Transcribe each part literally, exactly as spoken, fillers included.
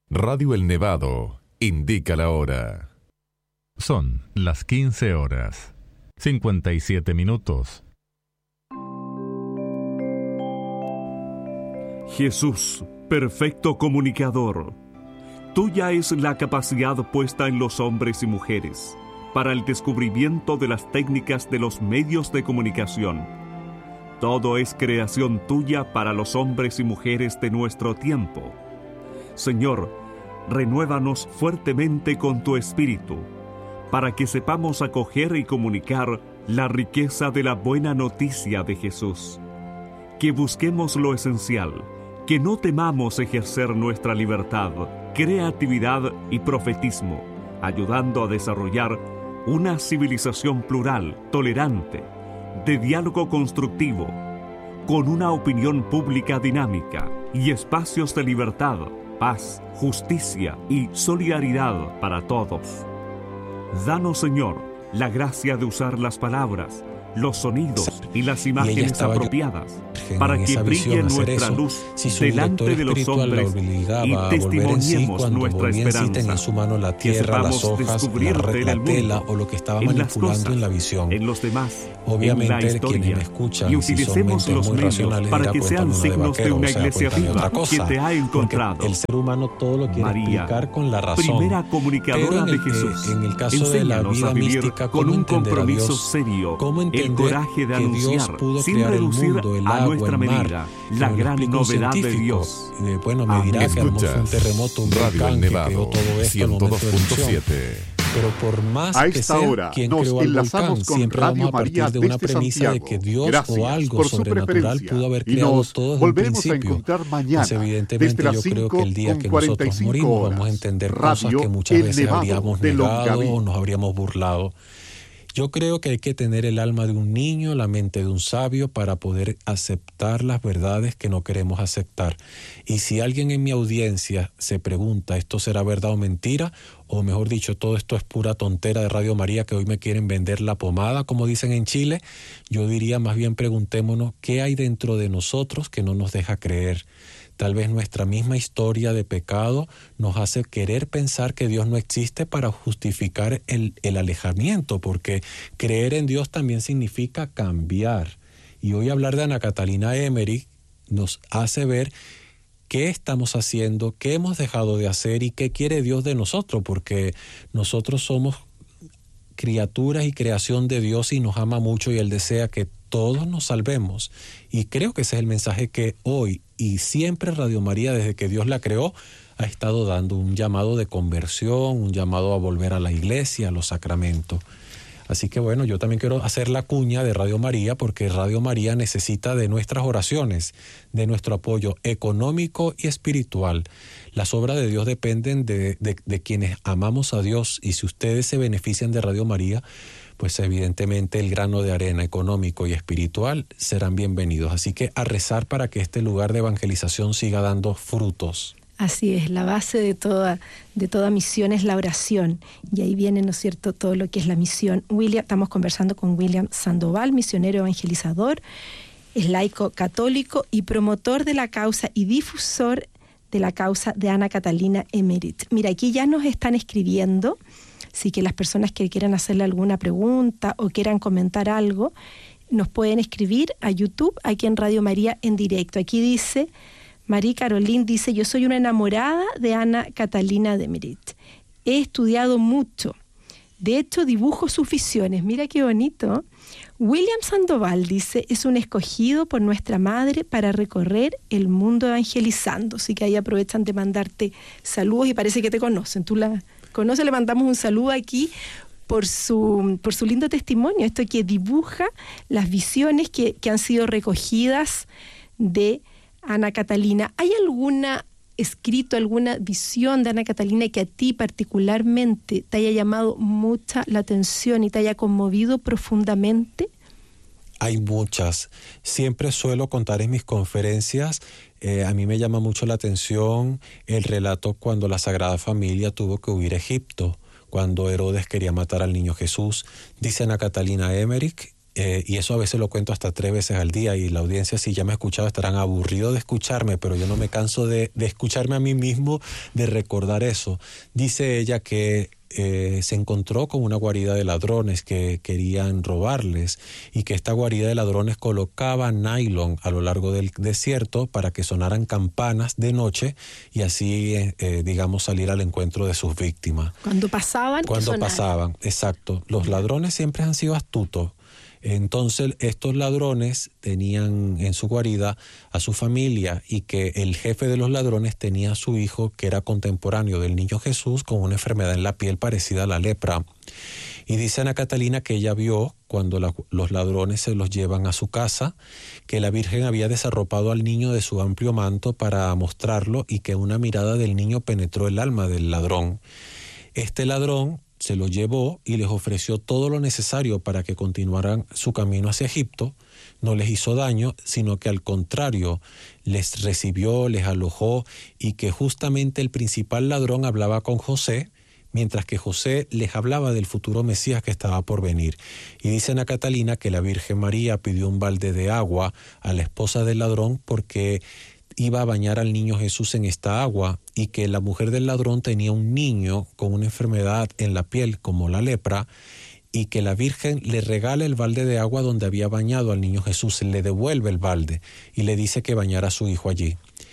Radio El Nevado indica la hora. Son las quince horas, cincuenta y siete minutos. Jesús, perfecto comunicador, tuya es la capacidad puesta en los hombres y mujeres para el descubrimiento de las técnicas de los medios de comunicación. Todo es creación tuya para los hombres y mujeres de nuestro tiempo. Señor, renuévanos fuertemente con tu Espíritu, para que sepamos acoger y comunicar la riqueza de la buena noticia de Jesús. Que busquemos lo esencial, que no temamos ejercer nuestra libertad, creatividad y profetismo, ayudando a desarrollar una civilización plural, tolerante, de diálogo constructivo, con una opinión pública dinámica y espacios de libertad, paz, justicia y solidaridad para todos. Danos, Señor, la gracia de usar las palabras, los sonidos y las imágenes apropiadas para que brille nuestra luz si delante de los hombres y testimoniemos sí, nuestra esperanza. En su mano la tierra, las hojas, la, red, la tela o lo que estaba manipulando cosas, en la visión. En los demás, obviamente en la historia, quienes me escuchan, y utilicemos si son los medios para que sean signos de, de una iglesia viva que te ha encontrado. El ser humano todo lo quiere María, explicar con la razón. Primera comunicadora de Jesús, en el caso de la vida mística, con un compromiso Dios, serio, el coraje de que Dios anunciar, pudo sin crear reducir el mundo, el a agua, nuestra el mar, medida, la gran novedad de Dios. Y de, bueno, me dirá que fue un terremoto, un volcán que creó todo esto al momento de erupción. Pero por más a que esta sea hora quien nos creó el enlazamos volcán, con siempre Radio vamos a partir María de una desde premisa Santiago. de que Dios Gracias o algo por su sobrenatural pudo haber y creado nos todo desde un volvemos principio. a encontrar mañana, Pues evidentemente desde las yo creo que el día cinco que con nosotros cuarenta y cinco morimos horas, vamos a entender Radio cosas que muchas El veces Nevado habríamos de negado Longaví. o nos habríamos burlado. Yo creo que hay que tener el alma de un niño, la mente de un sabio para poder aceptar las verdades que no queremos aceptar. Y si alguien en mi audiencia se pregunta, ¿esto será verdad o mentira? O mejor dicho, todo esto es pura tontera de Radio María que hoy me quieren vender la pomada, como dicen en Chile, yo diría más bien preguntémonos qué hay dentro de nosotros que no nos deja creer. Tal vez nuestra misma historia de pecado nos hace querer pensar que Dios no existe para justificar el, el alejamiento, porque creer en Dios también significa cambiar. Y hoy hablar de Ana Catalina Emmerich nos hace ver qué estamos haciendo, qué hemos dejado de hacer y qué quiere Dios de nosotros, porque nosotros somos criaturas y creación de Dios y nos ama mucho y Él desea que todos nos salvemos. Y creo que ese es el mensaje que hoy y siempre Radio María, desde que Dios la creó, ha estado dando un llamado de conversión, un llamado a volver a la iglesia, a los sacramentos. Así que bueno, yo también quiero hacer la cuña de Radio María porque Radio María necesita de nuestras oraciones, de nuestro apoyo económico y espiritual. Las obras de Dios dependen de, de, de quienes amamos a Dios y si ustedes se benefician de Radio María, pues evidentemente el grano de arena económico y espiritual serán bienvenidos. Así que a rezar para que este lugar de evangelización siga dando frutos. Así es, la base de toda, de toda misión es la oración. Y ahí viene, ¿no es cierto?, todo lo que es la misión. William, estamos conversando con William Sandoval, misionero evangelizador, es laico católico y promotor de la causa y difusor de la causa de Ana Catalina Emmerich. Mira, aquí ya nos están escribiendo, así que las personas que quieran hacerle alguna pregunta o quieran comentar algo, nos pueden escribir a YouTube, aquí en Radio María en directo. Aquí dice... María Caroline dice, yo soy una enamorada de Ana Catalina Emmerich. He estudiado mucho. De hecho, dibujo sus visiones. Mira qué bonito. William Sandoval dice, es un escogido por nuestra madre para recorrer el mundo evangelizando. Así que ahí aprovechan de mandarte saludos y parece que te conocen. Tú la conoces, le mandamos un saludo aquí por su, por su lindo testimonio. Esto que dibuja las visiones que, que han sido recogidas de Ana Catalina. ¿Hay alguna escrito, alguna visión de Ana Catalina que a ti particularmente te haya llamado mucha la atención y te haya conmovido profundamente? Hay muchas. Siempre suelo contar en mis conferencias, eh, a mí me llama mucho la atención el relato cuando la Sagrada Familia tuvo que huir a Egipto, cuando Herodes quería matar al niño Jesús. Dice Ana Catalina Emmerich, Eh, y eso a veces lo cuento hasta tres veces al día, y la audiencia, si ya me ha escuchado, estarán aburridos de escucharme, pero yo no me canso de, de escucharme a mí mismo, de recordar eso. Dice ella que Eh, se encontró con una guarida de ladrones que querían robarles, y que esta guarida de ladrones colocaba nylon a lo largo del desierto para que sonaran campanas de noche y así, eh, digamos, salir al encuentro de sus víctimas. Cuando pasaban. Cuando pasaban, exacto. Los ladrones siempre han sido astutos. Entonces estos ladrones tenían en su guarida a su familia, y que el jefe de los ladrones tenía a su hijo, que era contemporáneo del niño Jesús, con una enfermedad en la piel parecida a la lepra. Y dice Ana Catalina que ella vio, cuando la, los ladrones se los llevan a su casa, que la Virgen había desarropado al niño de su amplio manto para mostrarlo, y que una mirada del niño penetró el alma del ladrón. Este ladrón se lo llevó y les ofreció todo lo necesario para que continuaran su camino hacia Egipto. No les hizo daño, sino que al contrario, les recibió, les alojó, y que justamente el principal ladrón hablaba con José, mientras que José les hablaba del futuro Mesías que estaba por venir. Y dice Ana Catalina que la Virgen María pidió un balde de agua a la esposa del ladrón porque iba a bañar al niño Jesús en esta agua, y que la mujer del ladrón tenía un niño con una enfermedad en la piel como la lepra, y que la Virgen le regala el balde de agua donde había bañado al niño Jesús, le devuelve el balde y le dice que bañara a su hijo allí.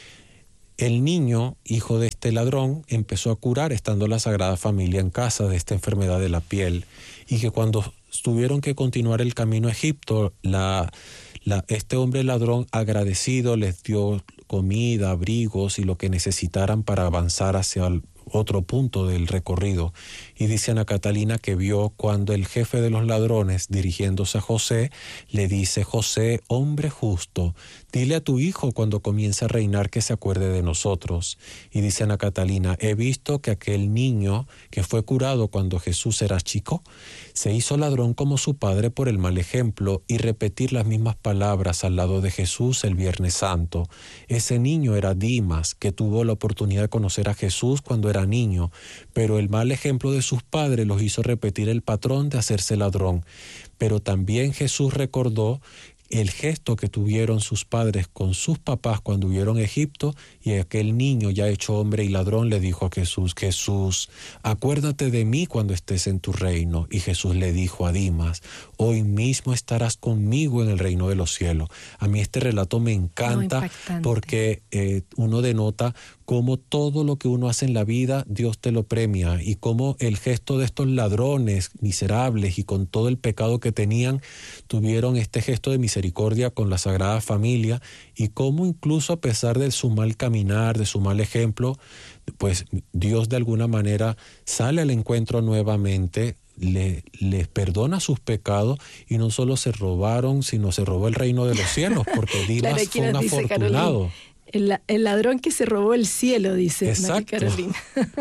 El niño, hijo de este ladrón, empezó a curar estando la Sagrada Familia en casa de esta enfermedad de la piel, y que cuando tuvieron que continuar el camino a Egipto, la, la, este hombre ladrón agradecido les dio comida, abrigos y lo que necesitaran para avanzar hacia el otro punto del recorrido. Y dice Ana Catalina que vio cuando el jefe de los ladrones, dirigiéndose a José, le dice: José, hombre justo, dile a tu hijo cuando comience a reinar que se acuerde de nosotros. Y dice Ana Catalina: he visto que aquel niño que fue curado cuando Jesús era chico, se hizo ladrón como su padre por el mal ejemplo y repetir las mismas palabras al lado de Jesús el Viernes Santo. Ese niño era Dimas, que tuvo la oportunidad de conocer a Jesús cuando era niño, pero el mal ejemplo de sus padres los hizo repetir el patrón de hacerse ladrón. Pero también Jesús recordó el gesto que tuvieron sus padres con sus papás cuando huyeron a Egipto, y aquel niño ya hecho hombre y ladrón le dijo a Jesús: Jesús, acuérdate de mí cuando estés en tu reino. Y Jesús le dijo a Dimas: hoy mismo estarás conmigo en el reino de los cielos. A mí este relato me encanta no, porque eh, uno denota cómo todo lo que uno hace en la vida Dios te lo premia, y cómo el gesto de estos ladrones miserables y con todo el pecado que tenían tuvieron este gesto de misericordia con la Sagrada Familia, y cómo incluso a pesar de su mal caminar, de su mal ejemplo, pues Dios de alguna manera sale al encuentro nuevamente, le, les perdona sus pecados, y no solo se robaron, sino se robó el reino de los cielos, porque Dimas claro, fue un afortunado. El, el ladrón que se robó el cielo, dice María Carolina.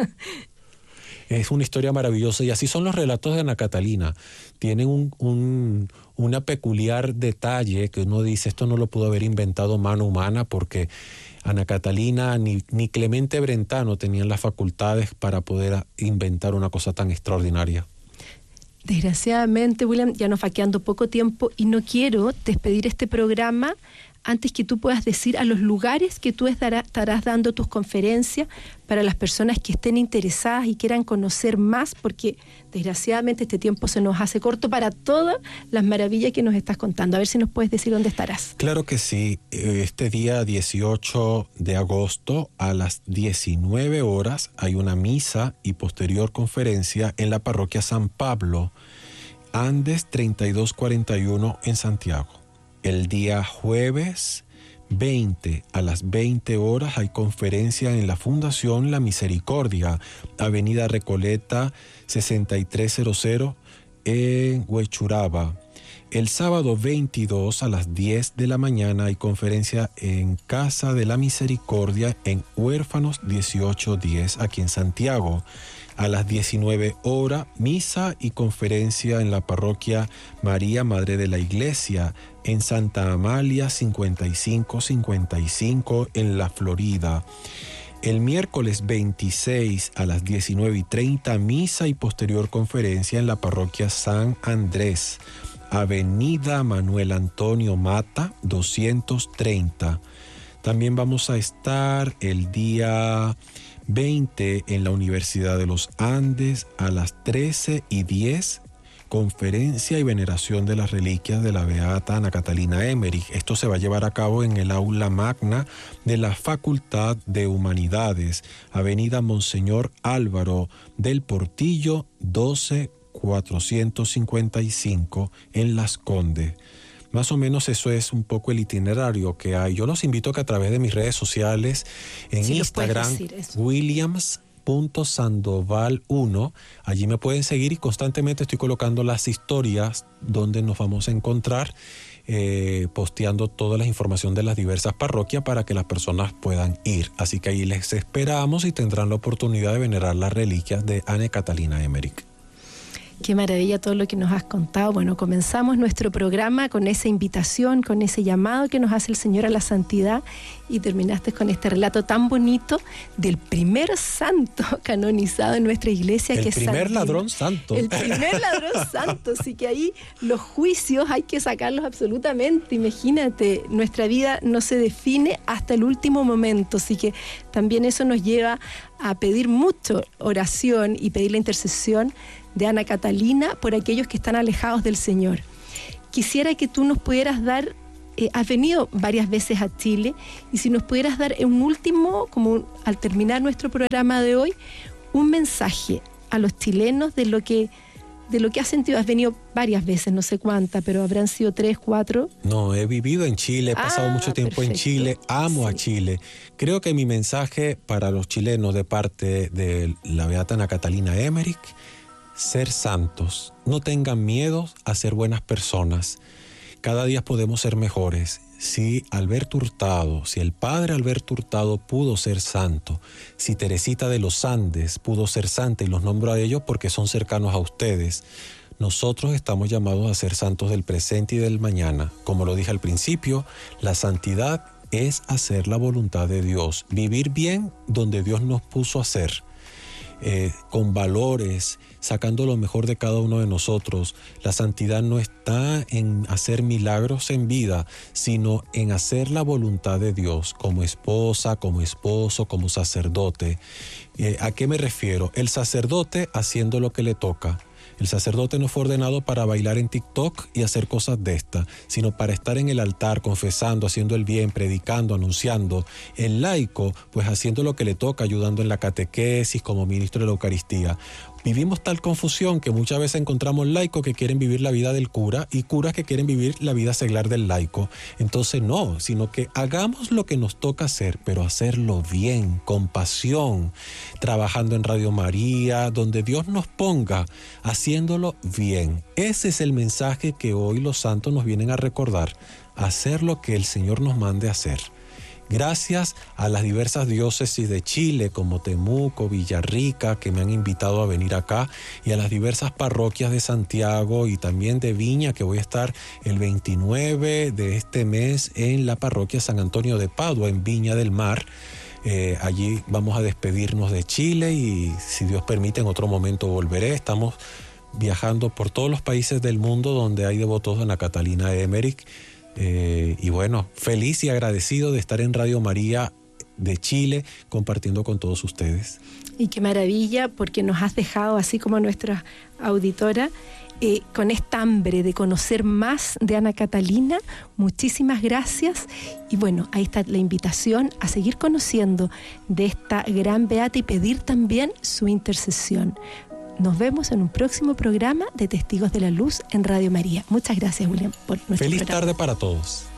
Es una historia maravillosa, y así son los relatos de Ana Catalina. Tienen un, un, una peculiar detalle que uno dice: esto no lo pudo haber inventado mano humana, porque Ana Catalina ni, ni Clemente Brentano tenían las facultades para poder inventar una cosa tan extraordinaria. Desgraciadamente, William, ya nos va quedando poco tiempo y no quiero despedir este programa antes que tú puedas decir a los lugares que tú estarás, estarás dando tus conferencias para las personas que estén interesadas y quieran conocer más, porque desgraciadamente este tiempo se nos hace corto para todas las maravillas que nos estás contando. A ver si nos puedes decir dónde estarás. Claro que sí. Este día dieciocho de agosto a las diecinueve horas hay una misa y posterior conferencia en la parroquia San Pablo, Andes treinta y dos cuarenta y uno en Santiago. El día jueves veinte a las veinte horas hay conferencia en la Fundación La Misericordia, Avenida Recoleta sesenta y tres cero en Huechuraba. El sábado veintidós a las diez de la mañana hay conferencia en Casa de la Misericordia en Huérfanos dieciocho diez aquí en Santiago. A las diecinueve horas, misa y conferencia en la parroquia María Madre de la Iglesia en Santa Amalia cincuenta y cinco cincuenta y cinco en La Florida. El miércoles veintiséis a las diecinueve y treinta, misa y posterior conferencia en la parroquia San Andrés, Avenida Manuel Antonio Mata, doscientos treinta. También vamos a estar el día veinte en la Universidad de los Andes a las trece y diez, conferencia y veneración de las reliquias de la beata Ana Catalina Emmerich. Esto se va a llevar a cabo en el aula magna de la Facultad de Humanidades, Avenida Monseñor Álvaro del Portillo, doce cuatrocientos cincuenta y cinco en Las Condes. Más o menos eso es un poco el itinerario que hay. Yo los invito a que a través de mis redes sociales, en sí, Instagram, Williams punto Sandoval uno, allí me pueden seguir y constantemente estoy colocando las historias donde nos vamos a encontrar, eh, posteando toda la información de las diversas parroquias para que las personas puedan ir. Así que ahí les esperamos y tendrán la oportunidad de venerar las reliquias de Ana Catalina Emmerich. Qué maravilla todo lo que nos has contado. Bueno, comenzamos nuestro programa con esa invitación, con ese llamado que nos hace el Señor a la santidad, y terminaste con este relato tan bonito del primer santo canonizado en nuestra iglesia. El que es primer Santino. ladrón santo. El primer ladrón santo. Así que ahí los juicios hay que sacarlos absolutamente. Imagínate, nuestra vida no se define hasta el último momento. Así que también eso nos lleva a pedir mucho oración y pedir la intercesión de Ana Catalina por aquellos que están alejados del Señor. Quisiera que tú nos pudieras dar, eh, has venido varias veces a Chile, y si nos pudieras dar un último, como al terminar nuestro programa de hoy, un mensaje a los chilenos de lo que de lo que has sentido. Has venido varias veces, no sé cuántas, pero habrán sido tres, cuatro. No, he vivido en Chile, he pasado ah, mucho tiempo perfecto. en Chile, amo sí. a Chile. Creo que mi mensaje para los chilenos de parte de la beata Ana Catalina Emmerich: ser santos, no tengan miedo a ser buenas personas. Cada día podemos ser mejores. Si Alberto Hurtado, si el padre Alberto Hurtado pudo ser santo, si Teresita de los Andes pudo ser santa, y los nombro a ellos porque son cercanos a ustedes, nosotros estamos llamados a ser santos del presente y del mañana. Como lo dije al principio, la santidad es hacer la voluntad de Dios, vivir bien donde Dios nos puso a ser. Eh, con valores, sacando lo mejor de cada uno de nosotros. La santidad no está en hacer milagros en vida, sino en hacer la voluntad de Dios, como esposa, como esposo, como sacerdote. Eh, ¿a qué me refiero? El sacerdote haciendo lo que le toca. El sacerdote no fue ordenado para bailar en TikTok y hacer cosas de estas, sino para estar en el altar, confesando, haciendo el bien, predicando, anunciando. El laico, pues haciendo lo que le toca, ayudando en la catequesis como ministro de la Eucaristía. Vivimos tal confusión que muchas veces encontramos laicos que quieren vivir la vida del cura y curas que quieren vivir la vida seglar del laico. Entonces no, sino que hagamos lo que nos toca hacer, pero hacerlo bien, con pasión, trabajando en Radio María, donde Dios nos ponga, haciéndolo bien. Ese es el mensaje que hoy los santos nos vienen a recordar: hacer lo que el Señor nos mande hacer. Gracias a las diversas diócesis de Chile como Temuco, Villarrica, que me han invitado a venir acá, y a las diversas parroquias de Santiago y también de Viña, que voy a estar el veintinueve de este mes en la parroquia San Antonio de Padua, en Viña del Mar. Eh, allí vamos a despedirnos de Chile y, si Dios permite, en otro momento volveré. Estamos viajando por todos los países del mundo donde hay devotos de Ana Catalina Emmerich. Eh, y bueno, feliz y agradecido de estar en Radio María de Chile compartiendo con todos ustedes. Y qué maravilla, porque nos has dejado, así como nuestra auditora, eh, con esta hambre de conocer más de Ana Catalina. Muchísimas gracias. Y bueno, ahí está la invitación a seguir conociendo de esta gran beata y pedir también su intercesión. Nos vemos en un próximo programa de Testigos de la Luz en Radio María. Muchas gracias, William, por nuestro Feliz programa. tarde para todos.